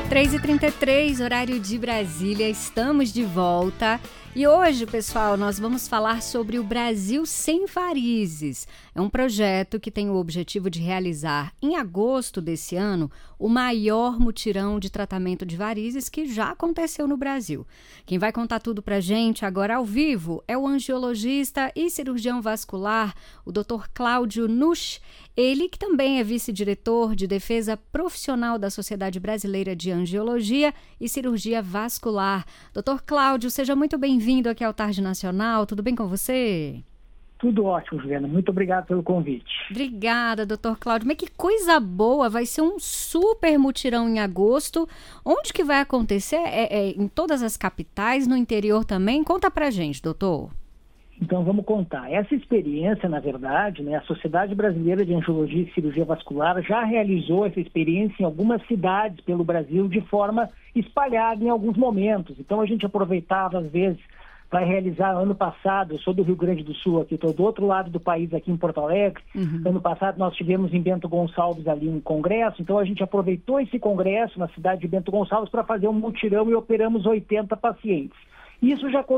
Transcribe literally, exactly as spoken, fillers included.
três e trinta e três, horário de Brasília, estamos de volta. E hoje, pessoal, nós vamos falar sobre o Brasil Sem Varizes. É um projeto que tem o objetivo de realizar, em agosto desse ano, o maior mutirão de tratamento de varizes que já aconteceu no Brasil. Quem vai contar tudo pra gente agora ao vivo é o angiologista e cirurgião vascular, o doutor Cláudio Nusch. Ele que também é vice-diretor de defesa profissional da Sociedade Brasileira de Angiologia e Cirurgia Vascular. doutor Cláudio, seja muito bem-vindo aqui ao Tarde Nacional. Tudo bem com você? Tudo ótimo, Juliana. Muito obrigado pelo convite. Obrigada, doutor Cláudio. Mas que coisa boa! Vai ser um super mutirão em agosto. Onde que vai acontecer? É, é em todas as capitais, no interior também? Conta pra gente, doutor. Então, vamos contar. Essa experiência, na verdade, né, a Sociedade Brasileira de Angiologia e Cirurgia Vascular já realizou essa experiência em algumas cidades pelo Brasil de forma espalhada em alguns momentos. Então, a gente aproveitava, às vezes, para realizar ano passado, eu sou do Rio Grande do Sul, aqui estou do outro lado do país, aqui em Porto Alegre. Uhum. Ano passado nós tivemos em Bento Gonçalves ali um congresso, então a gente aproveitou esse congresso na cidade de Bento Gonçalves para fazer um mutirão e operamos oitenta pacientes. Isso já